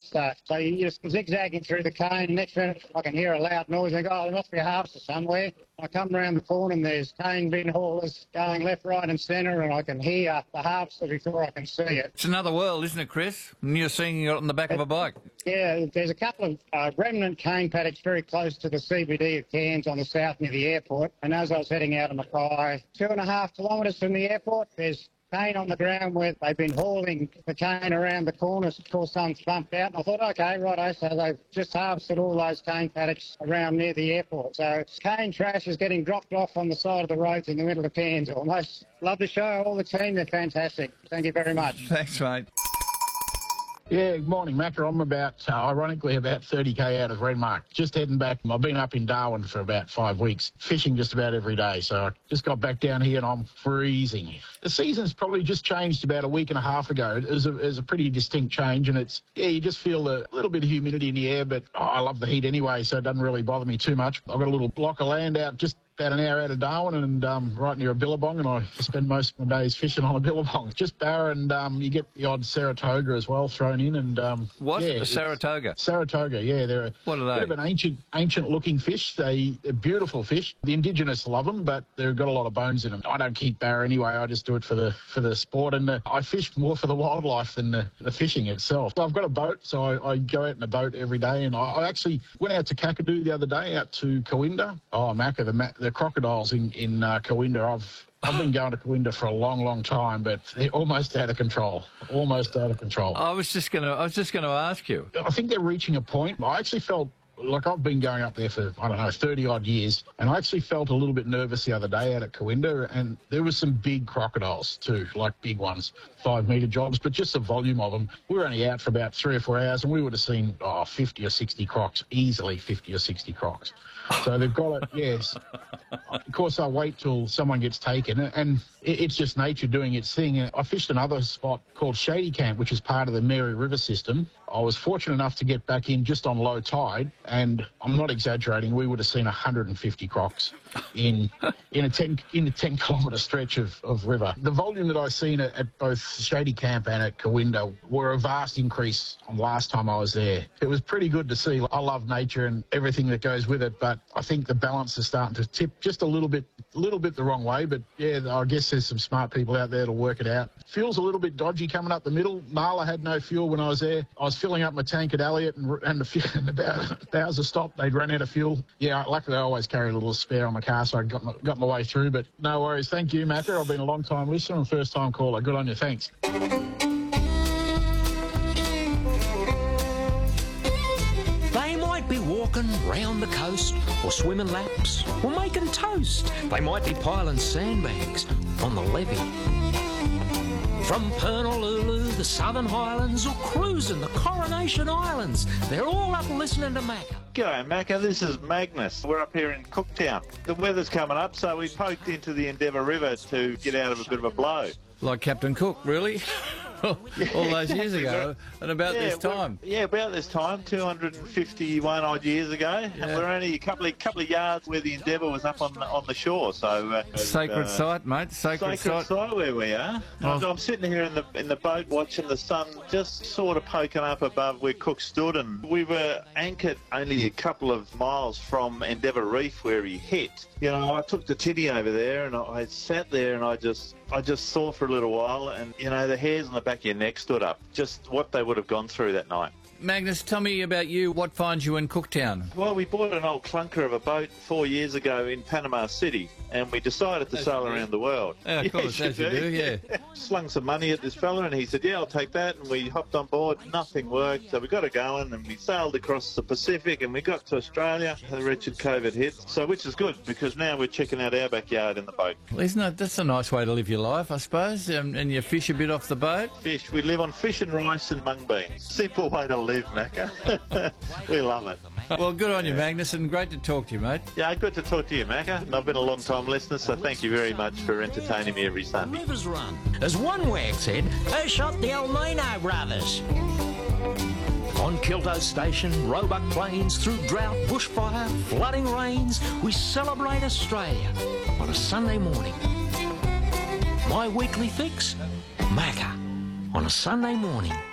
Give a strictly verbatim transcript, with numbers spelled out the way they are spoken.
start. So you're just zigzagging through the cane. Next minute, I can hear a loud noise. I go, oh, there must be a harvester somewhere. I come round the corner and there's cane bin haulers going left, right and centre, and I can hear the harvester before I can see it. It's another world, isn't it, Chris? And you're seeing it on the back it, of a bike. Yeah, there's a couple of uh, remnant cane paddocks very close to the C B D of Cairns on the south near the airport. And as I was heading out of Mackay, two and a half kilometres from the airport, there's cane on the ground where they've been hauling the cane around the corners. Of course, some's bumped out. And I thought, OK, righto, so they've just harvested all those cane paddocks around near the airport. So cane trash is getting dropped off on the side of the roads in the middle of Cairns almost. Love the show, all the team, they're fantastic. Thank you very much. Thanks, mate. Yeah, good morning, Macca. I'm about, uh, ironically, about thirty k out of Renmark. Just heading back. I've been up in Darwin for about five weeks, fishing just about every day. So I just got back down here and I'm freezing. The season's probably just changed about a week and a half ago. It was a, it was a pretty distinct change, and it's, yeah, you just feel a little bit of humidity in the air, but oh, I love the heat anyway, so it doesn't really bother me too much. I've got a little block of land out just about an hour out of Darwin and um, right near a billabong, and I spend most of my days fishing on a billabong. Just barra, and um, you get the odd Saratoga as well thrown in. And um, What? Yeah, a Saratoga? Saratoga, yeah. They're a, what are they? They're an ancient, ancient-looking fish. They, they're beautiful fish. The Indigenous love them, but they've got a lot of bones in them. I don't keep barra anyway. I just do it for the for the sport, and the, I fish more for the wildlife than the, the fishing itself. So I've got a boat, so I, I go out in a boat every day, and I, I actually went out to Kakadu the other day, out to Coimbra. Oh, Macca, the, the crocodiles in in uh, Coimbra. I've I've been going to Coimbra for a long, long time, but they're almost out of control. Almost out of control. I was just gonna I was just gonna ask you. I think they're reaching a point. I actually felt like I've been going up there for, I don't know, thirty odd years, and I actually felt a little bit nervous the other day out at Coimbra, and there was some big crocodiles too, like big ones, five metre jobs, but just the volume of them. We were only out for about three or four hours, and we would have seen oh, fifty or sixty crocs, easily fifty or sixty crocs. So they've got it, yes. Of course, I wait till someone gets taken, and it's just nature doing its thing. I fished another spot called Shady Camp, which is part of the Mary River system. I was fortunate enough to get back in just on low tide, and I'm not exaggerating, we would have seen one hundred fifty crocs in in a ten in a ten kilometre stretch of, of river. The volume that I've seen at, at both Shady Camp and at Coimbra were a vast increase on last time I was there. It was pretty good to see. I love nature and everything that goes with it, but I think the balance is starting to tip just a little bit, a little bit the wrong way. But yeah, I guess there's some smart people out there to work it out. Fuel's a little bit dodgy coming up the middle. Marla had no fuel when I was there. I was filling up my tank at Elliot, and, and the, and the bowser stopped. They'd run out of fuel. Yeah, luckily I always carry a little spare on my car, so I got my, got my way through. But no worries. Thank you, Macca. I've been a long time listener and first time caller. Good on you. Thanks. They might be walking round the coast, or swimming laps, or making toast. They might be piling sandbags on the levee. From Pernalulu, the Southern Highlands, or cruising the Coronation Islands, they're all up listening to Macca. G'day, Macca. This is Magnus. We're up here in Cooktown. The weather's coming up, so we poked into the Endeavour River to get out of a bit of a blow. Like Captain Cook, really? all those years ago, and about yeah, this time. Yeah, about this time, two hundred fifty-one odd years ago, yeah. And we're only a couple of couple of yards where the Endeavour was up on the, on the shore. So uh, sacred uh, site, mate. Sacred, sacred site. site where we are. Oh. I'm sitting here in the in the boat watching the sun just sort of poking up above where Cook stood, and we were anchored only a couple of miles from Endeavour Reef where he hit. You know, I took the tinny over there and I sat there and I just I just saw for a little while, and you know the hairs on the back of your neck stood up. Just what they would have gone through that night. Magnus, tell me about you. What finds you in Cooktown? Well, we bought an old clunker of a boat four years ago in Panama City, and we decided to As sail around the world. Yeah, of course, as you do, yeah. Slung some money at this fella, and he said, yeah, I'll take that, and we hopped on board. Nothing worked, so we got it going, and we sailed across the Pacific, and we got to Australia. The wretched COVID hit, so which is good, because now we're checking out our backyard in the boat. Well, isn't it, that's a nice way to live your life, I suppose, um, and you fish a bit off the boat? Fish. We live on fish and rice and mung beans. Simple way to live, Macca. We love it. Well, good on you, Magnus, and great to talk to you, mate. Yeah, good to talk to you, Macca. I've been a long-time listener, so thank you very much for entertaining me every Sunday. Rivers run. As one wag said, they shot the El Nino brothers. On Kilto Station, Roebuck Plains, through drought, bushfire, flooding rains, we celebrate Australia on a Sunday morning. My weekly fix, Macca, on a Sunday morning.